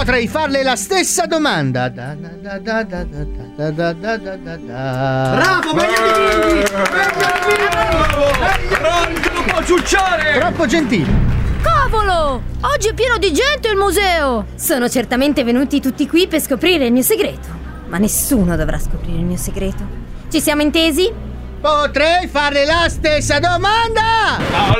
Potrei farle la stessa domanda. Bravo, meglio di Dindi! Non può ciucciare! Troppo gentile. Cavolo! Oggi è pieno di gente il museo! Sono certamente venuti tutti qui per scoprire il mio segreto. Ma nessuno dovrà scoprire il mio segreto. Ci siamo intesi? Potrei farle la stessa domanda.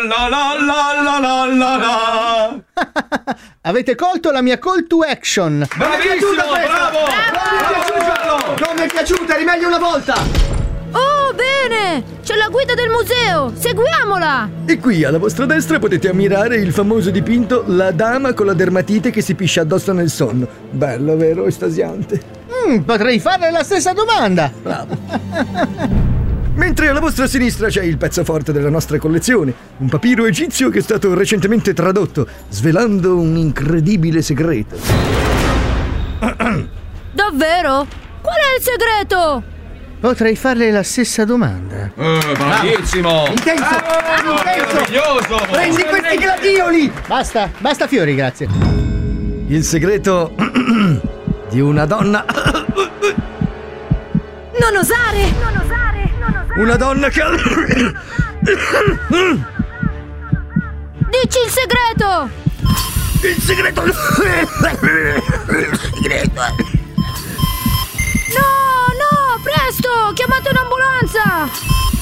Avete colto la mia call to action. Bravissimo, bravo! Non mi è piaciuta, rimeglio una volta! Oh, bene! C'è la guida del museo! Seguiamola! E qui alla vostra destra potete ammirare il famoso dipinto La dama con la dermatite che si piscia addosso nel sonno. Bello, vero? Estasiante. Potrei farle la stessa domanda. Bravo. Mentre alla vostra sinistra c'è il pezzo forte della nostra collezione, un papiro egizio che è stato recentemente tradotto, svelando un incredibile segreto. Davvero? Qual è il segreto? Potrei farle la stessa domanda. Bravissimo! Intenso! Meraviglioso! Prendi questi gladioli! Basta fiori, grazie. Il segreto di una donna. Non osare! Una donna che. Dici il segreto! Il segreto. No, presto! Chiamate un'ambulanza!